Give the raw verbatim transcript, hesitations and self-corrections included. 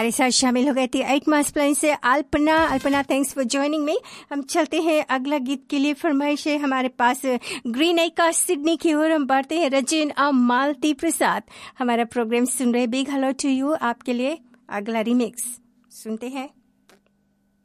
हमारे साथ शामिल हो गए थी एट मास प्लान से Alpana. Alpana, thanks for joining me. हम चलते हैं अगला गीत के लिए। फरमाइश है हमारे पास ग्रीन एका सिडनी की ओर। हम बढ़ते हैं रजिन और मालती प्रसाद हमारा प्रोग्राम सुन रहे। Big hello to you. आपके लिए अगला रिमिक्स सुनते हैं।